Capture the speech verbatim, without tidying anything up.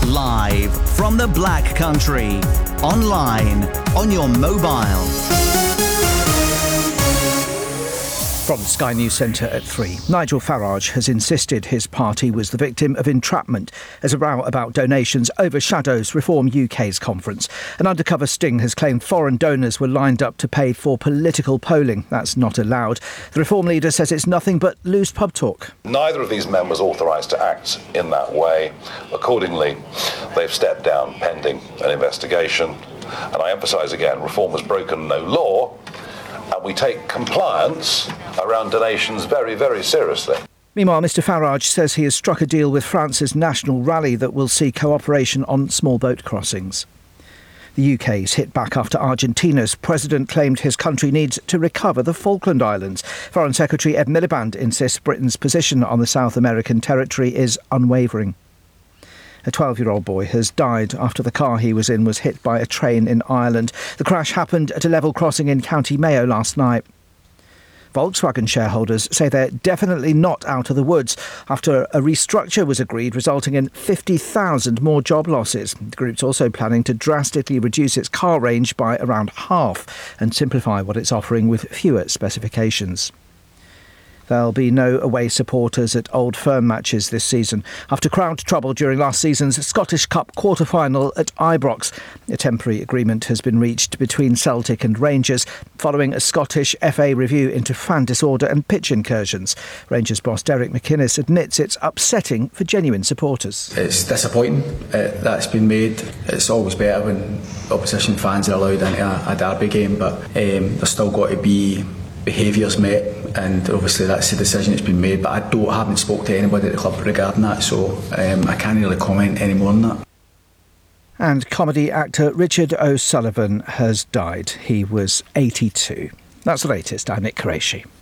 Live from the Black Country. Online, on your mobile. From the Sky News Centre at three, Nigel Farage has insisted his party was the victim of entrapment as a row about donations overshadows Reform U K's conference. An undercover sting has claimed foreign donors were lined up to pay for political polling. That's not allowed. The Reform leader says it's nothing but loose pub talk. Neither of these men was authorised to act in that way. Accordingly, they've stepped down pending an investigation. And I emphasise again, Reform has broken no law. And we take compliance around donations very, very seriously. Meanwhile, Mr Farage says he has struck a deal with France's national rally that will see cooperation on small boat crossings. The U K is hit back after Argentina's president claimed his country needs to recover the Falkland Islands. Foreign Secretary Ed Miliband insists Britain's position on the South American territory is unwavering. A twelve-year-old boy has died after the car he was in was hit by a train in Ireland. The crash happened at a level crossing in County Mayo last night. Volkswagen shareholders say they're definitely not out of the woods after a restructure was agreed, resulting in fifty thousand more job losses. The group's also planning to drastically reduce its car range by around half and simplify what it's offering with fewer specifications. There'll be no away supporters at Old Firm matches this season after crowd trouble during last season's Scottish Cup quarter-final at Ibrox. A temporary agreement has been reached between Celtic and Rangers following a Scottish F A review into fan disorder and pitch incursions. Rangers boss Derek McInnes admits it's upsetting for genuine supporters. It's disappointing uh, that's been made. It's always better when opposition fans are allowed into a, a derby game, but um, there's still got to be behaviours met, and obviously that's the decision that's been made, but I don't I haven't spoke to anybody at the club regarding that, so um, I can't really comment any more on that. And comedy actor Richard O'Sullivan has died. He was eighty-two. That's the latest. I'm Nick Qureshi.